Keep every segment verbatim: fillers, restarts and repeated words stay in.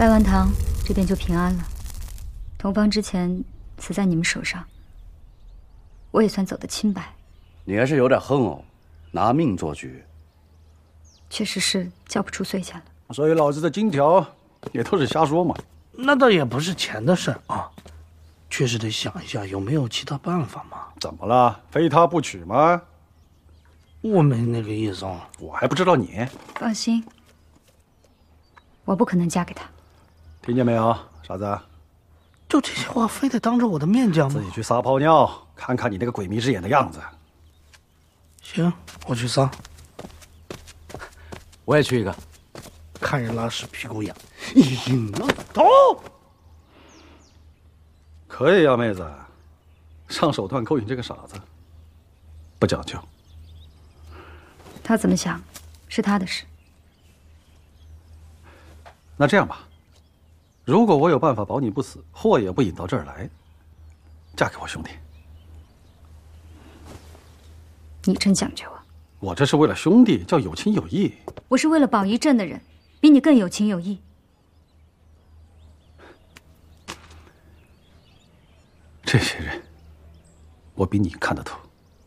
拜完堂，这边就平安了。同芳之前死在你们手上，我也算走得清白。 你还是有点横哦，拿命做局。 确实是交不出税钱了。 所以老子的金条也都是瞎说嘛。 那倒也不是钱的事啊，确实得想一下有没有其他办法嘛。 怎么了？非他不娶吗？ 我没那个意思啊。 我还不知道你。 放心，我不可能嫁给他。 听见没有，傻子？ 就这些话，非得当着我的面讲吗？ 自己去撒泡尿，看看你那个鬼迷之眼的样子。 行，我去撒。 我也去一个。 看人拉屎屁股痒。 赢了，走。可以呀、啊，妹子，上手段勾引这个傻子，不讲究。 他怎么想，是他的事。 那这样吧，如果我有办法保你不死，祸也不引到这儿来，嫁给我兄弟。 你真讲究啊！ 我这是为了兄弟，叫有情有义。 我是为了保一镇的人，比你更有情有义。 这些人，我比你看得透。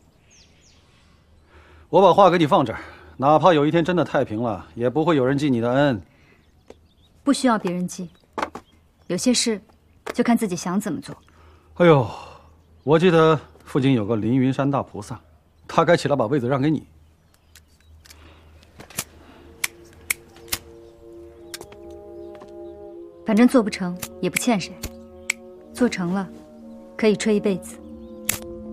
我把话给你放这儿，哪怕有一天真的太平了，也不会有人记你的恩。 不需要别人记，有些事就看自己想怎么做。 哎呦，我记得附近有个凌云山大菩萨，他该起来把位子让给你。 反正做不成也不欠谁，做成了可以吹一辈子。